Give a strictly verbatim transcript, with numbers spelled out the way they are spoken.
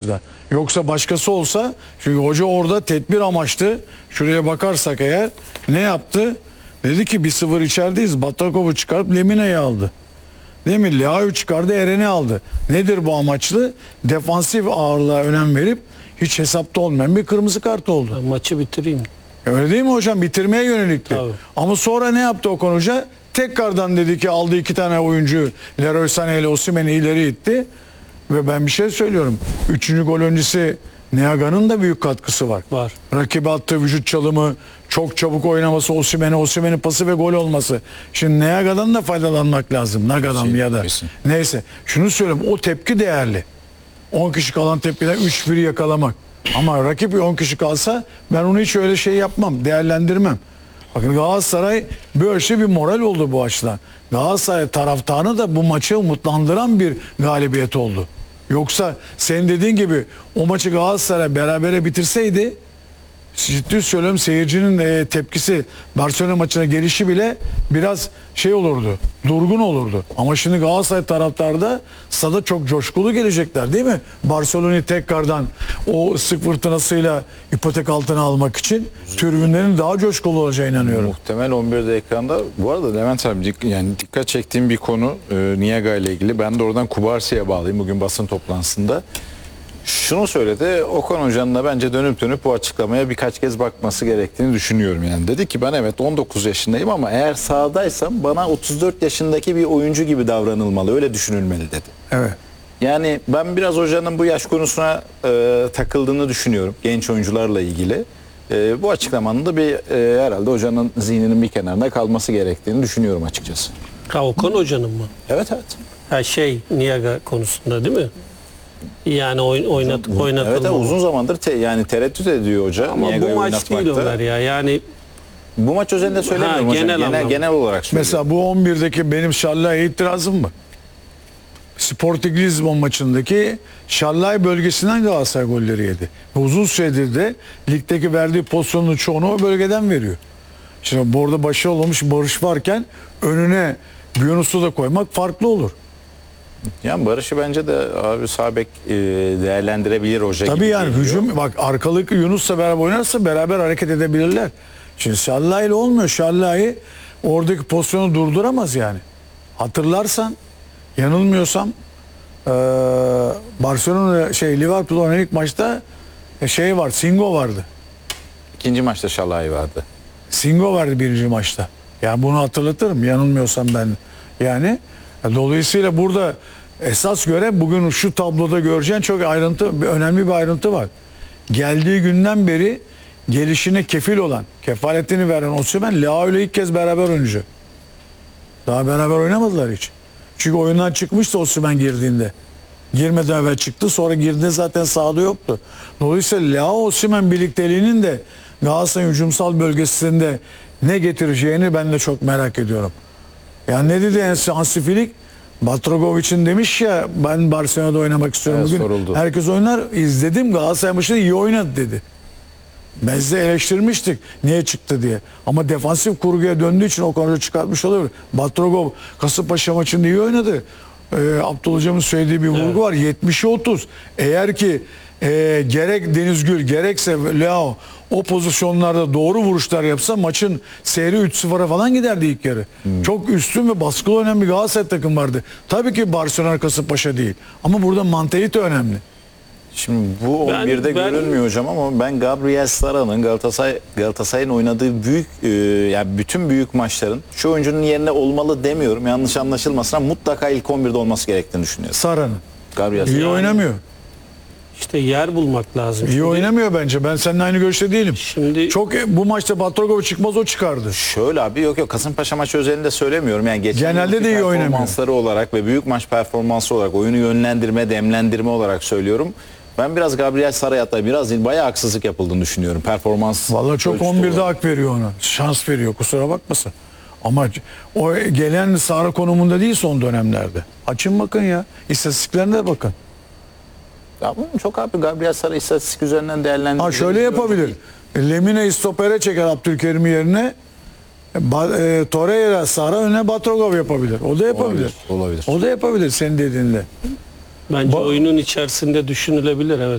açıdan. Yoksa başkası olsa, çünkü hoca orada tedbir amaçlı, şuraya bakarsak eğer ne yaptı? Dedi ki bir sıfır içerideyiz. Batrakov'u çıkarıp Lemine'yi aldı. Değil mi? Leao'yu çıkardı, Eren'i aldı. Nedir bu amaçlı? Defansif ağırlığa önem verip hiç hesapta olmayan bir kırmızı kart oldu. Ben maçı bitireyim. Öyle değil mi hocam? Bitirmeye yönelikti. Tabii. Ama sonra ne yaptı Okan Hoca? Tekrardan dedi ki aldı iki tane oyuncu, Leroy Sané ile Osimhen'i ileri itti. Ve ben bir şey söylüyorum. Üçüncü gol öncesi Niaga'nın da büyük katkısı var. Var. Rakibe attığı vücut çalımı, çok çabuk oynaması, Osimhen'e, Osimhen'in pası ve gol olması. Şimdi Niaga'dan da faydalanmak lazım. Naga'dan Kesin, ya da. kesin. Neyse. Şunu söyleyeyim. O tepki değerli. on kişi kalan tepkiden üç biri yakalamak. Ama rakip on kişi kalsa ben onu hiç öyle şey yapmam. Değerlendirmem. Bakın Galatasaray böyle şey bir moral oldu bu açıdan. Galatasaray taraftarını da bu maçı umutlandıran bir galibiyet oldu. Yoksa senin dediğin gibi o maçı Galatasaray berabere bitirseydi, ciddi söylüyorum, seyircinin e, tepkisi Barcelona maçına gelişi bile biraz şey olurdu, durgun olurdu. Ama şimdi Galatasaray taraftarı da stada çok coşkulu gelecekler değil mi? Barcelona'yı tekrardan o ıslık fırtınasıyla ipotek altına almak için tribünlerin daha coşkulu olacağına inanıyorum. Muhtemel on birde ekranda. Bu arada Levent abi dik- yani dikkat çektiğim bir konu e, Niaga ile ilgili. Ben de oradan Kubarsi'ye bağlayayım bugün basın toplantısında. Şunu söyledi, Okan Hoca'nın da bence dönüp dönüp bu açıklamaya birkaç kez bakması gerektiğini düşünüyorum yani. Dedi ki ben evet on dokuz yaşındayım ama eğer sahadaysam bana otuz dört yaşındaki bir oyuncu gibi davranılmalı, öyle düşünülmeli dedi. Evet. Yani ben biraz hocanın bu yaş konusuna e, takıldığını düşünüyorum genç oyuncularla ilgili. E, bu açıklamanın da bir e, herhalde hocanın zihninin bir kenarında kalması gerektiğini düşünüyorum açıkçası. Ha, Okan Hoca'nın mı? Evet evet. Ha şey Niaga konusunda değil mi? Yani oyn, oynat, oynatılma. Evet, evet uzun zamandır te, yani tereddüt ediyor hoca. Ama Niaga'yı bu maç değil oynatmakta. Ömer ya. Yani Bu maç özelinde söylemiyorum Ha, hocam. genel Genel, genel, anlamda. olarak söylüyorum. Mesela bu on birdeki benim Şallai'ye itirazım mı? Sporting Lisbon maçındaki Şallai bölgesinden Galatasaray golleri yedi. Ve uzun süredir de ligdeki verdiği pozisyonun çoğunu o bölgeden veriyor. Şimdi burada başı olmamış Barış varken önüne Yunus'u da koymak farklı olur. Yani Barış'ı bence de abi sağ bek e, değerlendirebilir hoca Tabii gibi yani geliyor. hücum, bak arkalık Yunus'la beraber oynarsa beraber hareket edebilirler. Şimdi Şallai ile olmuyor. Şallai oradaki pozisyonu durduramaz yani. Hatırlarsan, yanılmıyorsam eee Barcelona şey Liverpool oynayan ilk maçta e, şey var, Singo vardı. İkinci maçta Şalay vardı. Singo vardı birinci maçta. Yani bunu hatırlatırım yanılmıyorsam ben. Yani dolayısıyla burada esas göre bugün şu tabloda göreceğin çok ayrıntı, bir önemli bir ayrıntı var. Geldiği günden beri gelişine kefil olan, kefaletini veren Osimhen, Leao ile ilk kez beraber oynayacak. Daha beraber oynamadılar hiç. Çünkü oyundan çıkmıştı Osimhen girdiğinde. Girmeden evvel çıktı, sonra girdiğinde zaten sahada yoktu. Dolayısıyla Leao Osimhen birlikteliğinin de Galatasaray hücumsal bölgesinde ne getireceğini ben de çok merak ediyorum. Yani ne dedi en Hansi Flick? Batragovic'in demiş ya ben Barcelona'da oynamak istiyorum Evet, bugün. soruldu. Herkes oynar. İzledim, Galatasaray maçında iyi oynadı dedi. Ben size eleştirmiştik niye çıktı diye. Ama defansif kurguya döndüğü için o konuda çıkartmış olabilir. Batragov Kasımpaşa maçında iyi oynadı. Ee, Abdullah Hocam'ın söylediği bir vurgu Evet. var. yetmişe otuz. Eğer ki e, gerek Deniz Gül gerekse Leao o pozisyonlarda doğru vuruşlar yapsa maçın seyri üç sıfıra falan giderdi ilk yarı. Hmm. Çok üstün ve baskılı oynayan bir Galatasaray takım vardı. Tabii ki Barcelona Kasımpaşa değil. Ama burada mantalite önemli. Şimdi bu Ben- on birde ben- görünmüyor hocam ama ben Gabriel Sara'nın Galatasaray Galatasaray'ın oynadığı büyük e, yani bütün büyük maçların şu oyuncunun yerine olmalı demiyorum. Yanlış anlaşılmasın ama mutlaka ilk on birde olması gerektiğini düşünüyorum. Sara'nın. Gabriel İyi Sara. oynamıyor. işte yer bulmak lazım. İyi Şimdi- oynamıyor bence. Ben seninle aynı görüşte değilim. Şimdi Çok bu maçta Batragov çıkmaz, o çıkardı. Şöyle abi yok yok Kasımpaşa maçı özelinde söylemiyorum. Yani geçen Genelde yılki de iyi oynamıyor. performansları olarak ve büyük maç performansı olarak oyunu yönlendirme, demlendirme olarak söylüyorum. Ben biraz Gabriel Sara'ya hatta biraz değil bayağı haksızlık yapıldığını düşünüyorum. Performans Vallahi çok ölçüsü on birde olarak. hak veriyor ona. Şans veriyor, kusura bakmasın. Ama o gelen Sara konumunda değil son dönemlerde. Açın bakın ya. İstatistiklerine de bakın. Ya bu çok abi Gabriel Sara istatistik üzerinden değerlendiriyor. Ha şöyle yapabilir. Lemine'yi stopere çeker Abdülkerim'i yerine. Ba- e, Torreira, Sara önüne Batragov yapabilir. O da yapabilir. Olabilir, olabilir. O da yapabilir senin dediğinle. bence Ba- oyunun içerisinde düşünülebilir evet.